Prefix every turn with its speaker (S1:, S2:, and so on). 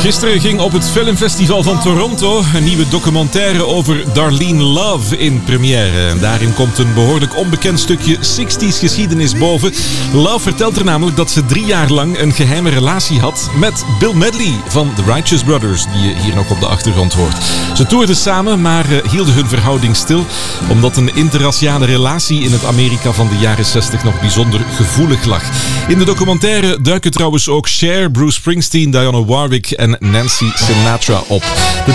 S1: Gisteren ging op het Filmfestival van Toronto een nieuwe documentaire over Darlene Love in première. En daarin komt een behoorlijk onbekend stukje 60s geschiedenis boven. Love vertelt er namelijk dat ze 3 jaar lang een geheime relatie had met Bill Medley van The Righteous Brothers, die je hier nog op de achtergrond hoort. Ze toerden samen, maar hielden hun verhouding stil, omdat een interraciale relatie in het Amerika van de jaren 60 nog bijzonder gevoelig lag. In de documentaire duiken trouwens ook Cher, Bruce Springsteen, Dionne Warwick en Nancy Sinatra op. De